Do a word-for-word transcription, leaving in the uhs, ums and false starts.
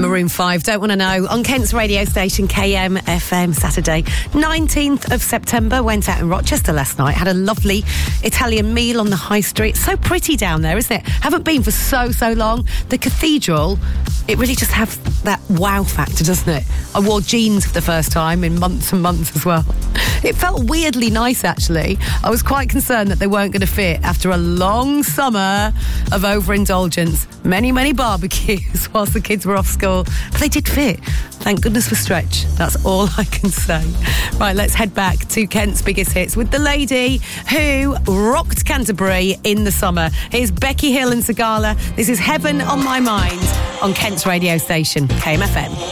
Maroon five, Don't Want to Know, on Kent's radio station K M F M. Saturday, nineteenth of September. Went out in Rochester last night, had a lovely Italian meal on the high street. So pretty down there, isn't it? Haven't been for so, so long. The cathedral, it really just has that wow factor, doesn't it? I wore jeans for the first time in months and months as well. It felt weirdly nice, actually. I was quite concerned that they weren't going to fit after a long summer of overindulgence. Many, many barbecues whilst the kids were off school. But they did fit. Thank goodness for Stretch. That's all I can say. Right, let's head back to Kent's biggest hits with the lady who rocked Canterbury in the summer. Here's Becky Hill and Sagala. This is Heaven on My Mind on Kent's radio station, K M F M.